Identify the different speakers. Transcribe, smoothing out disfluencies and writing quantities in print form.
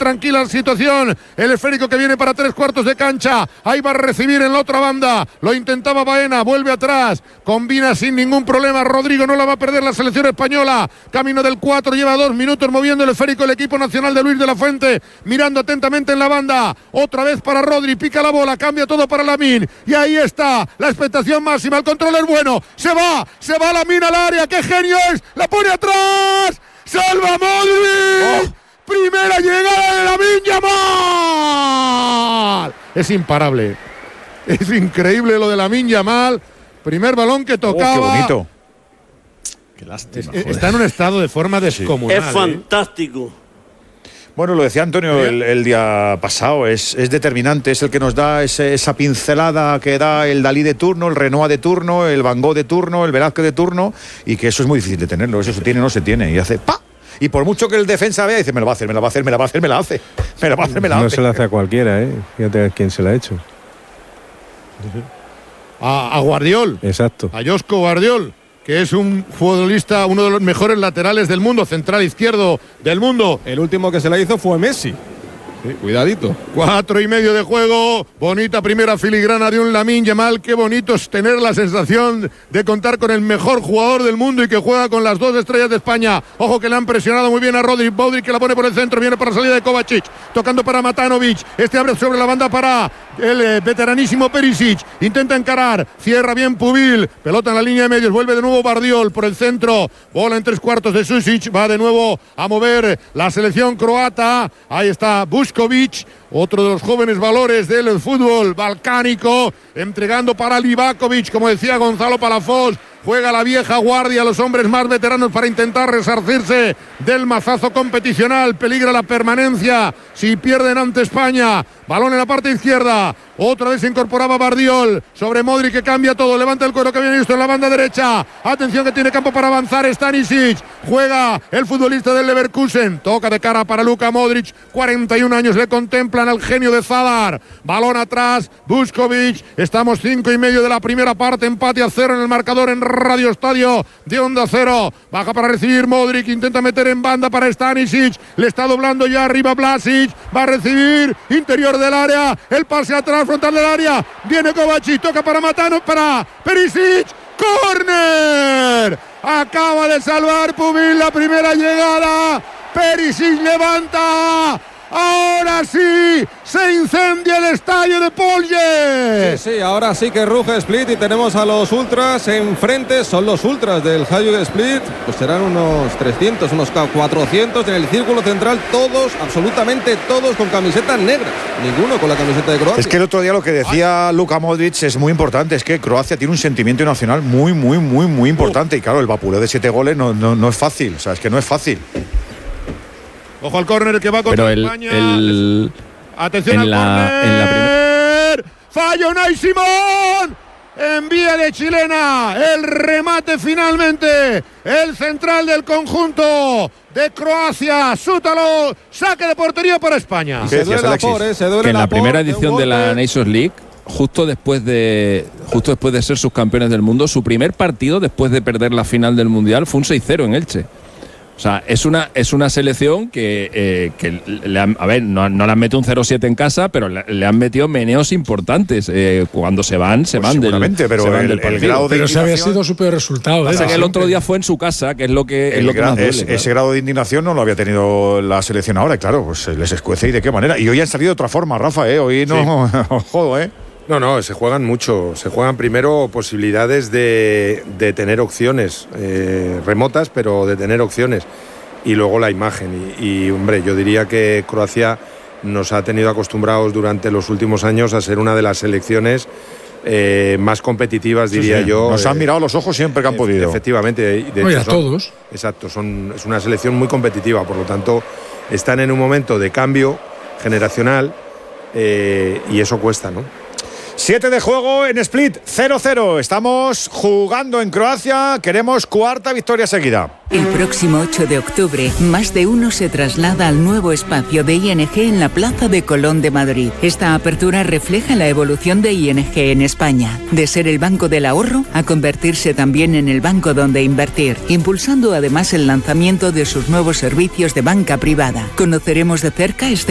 Speaker 1: tranquila la situación. El esférico que viene para 3/4 de cancha. Ahí va a recibir en la otra banda. Lo intentaba Baena, vuelve atrás. Combina sin ningún problema. Rodrigo no la va a perder la selección española. Camino del 4, lleva 2 minutos moviendo el esférico el equipo nacional de Luis de la Fuente. Mirando atentamente en la banda. Otra vez para Rodri, pica la bola, cambia todo para Lamine. Y ahí está, la expectación máxima. El control es bueno. Se va Lamine al área. ¡Qué genio es! ¡La pone atrás! ¡Salva Modric! Primera llegada de Lamine Yamal. Es imparable. Es increíble lo de Lamine Yamal. Primer balón que tocaba.
Speaker 2: ¡Qué bonito!
Speaker 3: Qué lástima.
Speaker 1: Está en un estado de forma descomunal.
Speaker 4: Es fantástico.
Speaker 2: Bueno, lo decía Antonio el día pasado, es determinante, es el que nos da esa pincelada que da el Dalí de turno, el Renoir de turno, el Van Gogh de turno, el Velázquez de turno, y que eso es muy difícil de tenerlo, eso se tiene o no se tiene, y hace ¡pa! Y por mucho que el defensa vea, dice, me lo va a hacer, me la hace.
Speaker 5: No se la hace a cualquiera, fíjate a quién se la ha hecho.
Speaker 1: A Guardiol.
Speaker 5: Exacto.
Speaker 1: A Josko Guardiol, que es un futbolista, uno de los mejores laterales del mundo, central izquierdo del mundo.
Speaker 3: El último que se la hizo fue Messi. Sí, cuidadito.
Speaker 1: 4:30 de juego. Bonita primera filigrana de un Lamine Yamal. Qué bonito es tener la sensación de contar con el mejor jugador del mundo y que juega con las 2 estrellas de España. Ojo que le han presionado muy bien a Rodri. Modric que la pone por el centro. Viene para la salida de Kovacic. Tocando para Matanovic. Este abre sobre la banda para el veteranísimo Perisic. Intenta encarar. Cierra bien Pubil. Pelota en la línea de medios. Vuelve de nuevo Guardiol por el centro. Bola en 3/4 de Susic. Va de nuevo a mover la selección croata. Ahí está Buskovic, otro de los jóvenes valores del fútbol balcánico, entregando para Livakovic, como decía Gonzalo Palafox. Juega la vieja guardia, los hombres más veteranos para intentar resarcirse del mazazo competicional. Peligra la permanencia si pierden ante España. Balón en la parte izquierda. Otra vez se incorporaba Guardiol sobre Modric, que cambia todo. Levanta el cuero que había visto en la banda derecha. Atención que tiene campo para avanzar Stanisic. Juega el futbolista del Leverkusen. Toca de cara para Luka Modric. 41 años le contemplan al genio de Zadar. Balón atrás. Buskovic. Estamos 5:30 de la primera parte. Empate a 0 en el marcador en Radio Estadio de Onda Cero. Baja para recibir Modric. Intenta meter en banda para Stanisic. Le está doblando ya arriba Vlasic. Va a recibir interior del área. El pase atrás, frontal del área. Viene Kovacic. Toca para Matano, para Perisic. ¡Córner! Acaba de salvar Pubil la primera llegada. Perisic levanta. Ahora sí, se incendia el estadio de Polje.
Speaker 3: Sí, ahora sí que ruge Split y tenemos a los ultras enfrente. Son los ultras del Hajduk Split. Pues serán unos 300, unos 400 en el círculo central. Todos, absolutamente todos con camisetas negras. Ninguno con la camiseta de Croacia.
Speaker 2: Es que el otro día lo que decía Luka Modric es muy importante. Es que Croacia tiene un sentimiento nacional muy importante. Y claro, el vapuleo de 7 goles no es fácil. O sea, es que no es fácil.
Speaker 1: Ojo al córner que va contra España. Atención al córner. Falla Unai Simón. Envía de chilena. El remate finalmente. El central del conjunto de Croacia. Sútalo. Saque de portería para España.
Speaker 5: Que en la primera edición de la Nations League, justo después de ser subcampeones del mundo, su primer partido después de perder la final del Mundial fue un 6-0 en Elche. O sea, es una selección que no le han metido un 0-7 en casa, pero le han metido meneos importantes. Cuando se van del partido.
Speaker 6: Pero se había sido su peor resultado.
Speaker 5: El otro día fue en su casa, que es lo que más duele.
Speaker 2: Ese grado de indignación no lo había tenido la selección ahora, claro, pues les escuece y de qué manera. Y hoy han salido de otra forma, Rafa, hoy no jodo,
Speaker 7: No, se juegan mucho. Se juegan primero posibilidades de tener opciones remotas, pero de tener opciones. Y luego la imagen. Y hombre, yo diría que Croacia nos ha tenido acostumbrados durante los últimos años a ser una de las selecciones más competitivas, diría yo.
Speaker 2: Nos han mirado los ojos siempre que han podido.
Speaker 7: Efectivamente. De
Speaker 6: hecho, a todos.
Speaker 7: Exacto, es una selección muy competitiva. Por lo tanto, están en un momento de cambio generacional y eso cuesta, ¿no?
Speaker 2: 7 de juego en Split, 0-0. Estamos jugando en Croacia. Queremos 4ª victoria seguida.
Speaker 8: El próximo 8 de octubre, más de uno se traslada al nuevo espacio de ING en la Plaza de Colón de Madrid. Esta apertura refleja la evolución de ING en España, de ser el banco del ahorro a convertirse también en el banco donde invertir, impulsando además el lanzamiento de sus nuevos servicios de banca privada. Conoceremos de cerca este